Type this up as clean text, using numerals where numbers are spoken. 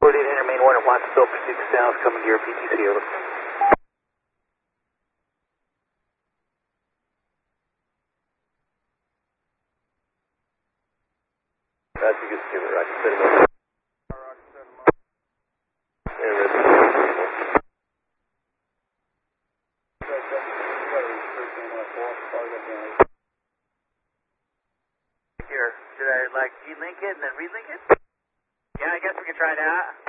4800 main 1 at Watsonville, pursuit south, coming to your PTC, over. That's a good student, Roger. Set him up. Here, should I like delink it and then relink it? Yeah, I guess we can try that.